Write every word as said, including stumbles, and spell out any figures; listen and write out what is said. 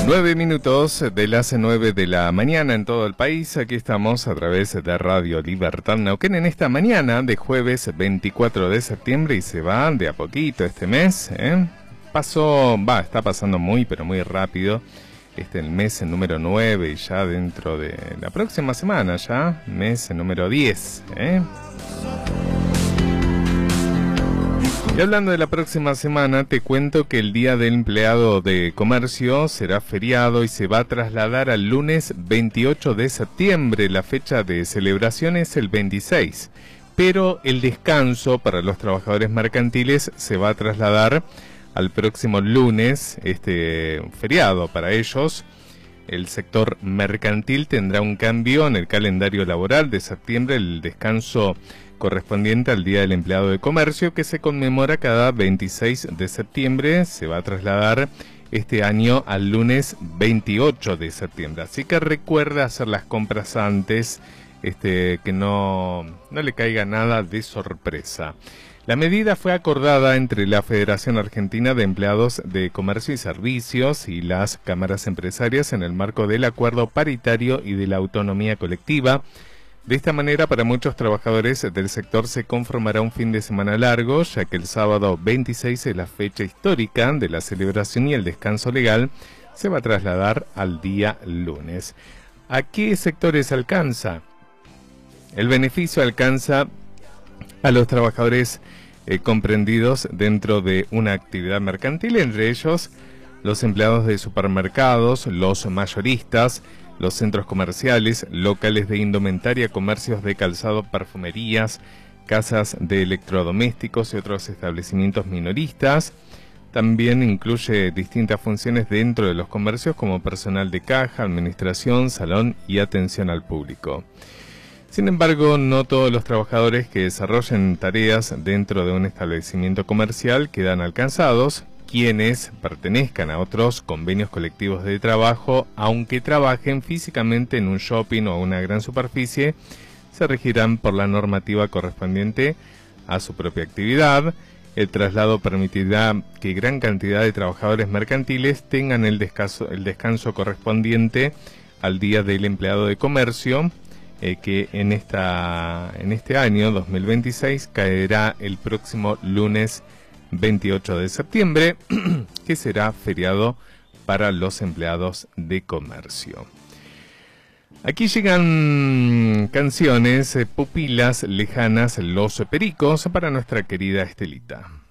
Nueve minutos de las nueve de la mañana en todo el país. Aquí estamos a través de Radio Libertad Neuquén en esta mañana de jueves veinticuatro de septiembre y se va de a poquito este mes, ¿eh? Pasó, va, está pasando muy pero muy rápido. Este el mes número nueve y ya dentro de la próxima semana ya, mes número diez, ¿eh? Y hablando de la próxima semana, te cuento que el Día del Empleado de Comercio será feriado y se va a trasladar al lunes veintiocho de septiembre. La fecha de celebración es el veintiséis, pero el descanso para los trabajadores mercantiles se va a trasladar al próximo lunes, este feriado para ellos. El sector mercantil tendrá un cambio en el calendario laboral de septiembre, el descanso correspondiente al Día del Empleado de Comercio, que se conmemora cada veintiséis de septiembre, se va a trasladar este año al lunes veintiocho de septiembre. Así que recuerda hacer las compras antes, este, que no, no le caiga nada de sorpresa. La medida fue acordada entre la Federación Argentina de Empleados de Comercio y Servicios y las cámaras empresarias en el marco del acuerdo paritario y de la autonomía colectiva. De esta manera, para muchos trabajadores del sector se conformará un fin de semana largo, ya que el sábado veintiséis es la fecha histórica de la celebración y el descanso legal se va a trasladar al día lunes. ¿A qué sectores alcanza? El beneficio alcanza a los trabajadores eh, comprendidos dentro de una actividad mercantil, entre ellos los empleados de supermercados, los mayoristas, los centros comerciales, locales de indumentaria, comercios de calzado, perfumerías, casas de electrodomésticos y otros establecimientos minoristas. También incluye distintas funciones dentro de los comercios como personal de caja, administración, salón y atención al público. Sin embargo, no todos los trabajadores que desarrollen tareas dentro de un establecimiento comercial quedan alcanzados. Quienes pertenezcan a otros convenios colectivos de trabajo, aunque trabajen físicamente en un shopping o una gran superficie, se regirán por la normativa correspondiente a su propia actividad. El traslado permitirá que gran cantidad de trabajadores mercantiles tengan el descanso, el descanso correspondiente al Día del Empleado de Comercio, eh, que en, esta, en este año dos mil veintiséis caerá el próximo lunes veintiocho de septiembre, que será feriado para los empleados de comercio. Aquí llegan canciones, eh, pupilas lejanas, Los Pericos, para nuestra querida Estelita.